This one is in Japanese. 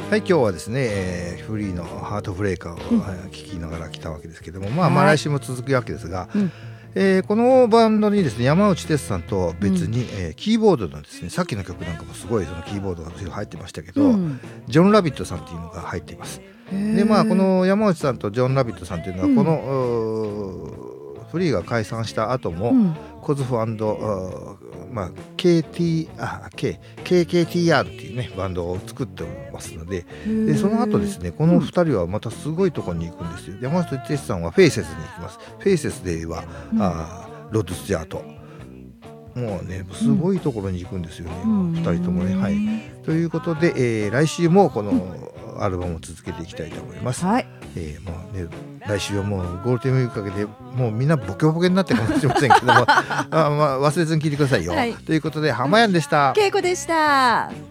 はい、今日はですね、フリーのハートブレーカーを聴きながら来たわけですけども、まあ来週も続くわけですが、このバンドにですね、山内哲さんと別に、キーボードのですね、さっきの曲なんかもすごいそのキーボードが入ってましたけど、ジョン・ラビットさんっていうのが入っています。でこの山内さんとジョン・ラビットさんっていうのは、このフリーが解散した後も、コズフKKTR っていうねバンドを作ってますので、その後ですね、この2人はまたすごいところに行くんですよ。山内哲さんはフェイセスに行きます。フェイセスでは、ロッド・スチュアート、もうねすごいところに行くんですよね、2人ともね。はい、ということで、来週もこのアルバムを続けていきたいと思います。もうね、来週はもうゴールデンウィークかけてもうみんなボケボケになってるかもしれませんけども忘れずに聞いてくださいよ。ということで、浜やんでした。 けいこでした。